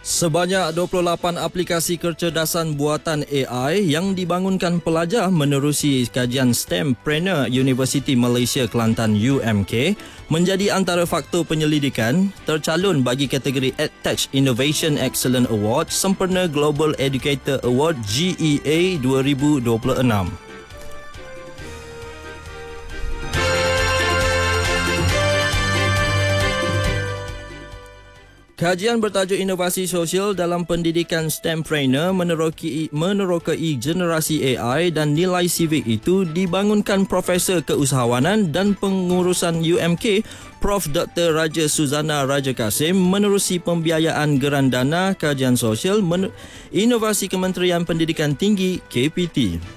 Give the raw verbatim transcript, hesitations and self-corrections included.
Sebanyak dua puluh lapan aplikasi kecerdasan buatan A I yang dibangunkan pelajar menerusi kajian STEMpreneur Universiti Malaysia Kelantan U M K menjadi antara faktor penyelidikan tercalon bagi kategori EdTech Innovation Excellence Award sempena Global Educator Award G E A dua ribu dua puluh enam. Kajian bertajuk Inovasi Sosial dalam Pendidikan STEMpreneur menerokai, menerokai generasi A I dan nilai sivik itu dibangunkan Profesor Keusahawanan dan Pengurusan U M K Prof Doktor Raja Suzana Raja Kasim menerusi pembiayaan geran dana kajian sosial men- Inovasi Kementerian Pendidikan Tinggi K P T.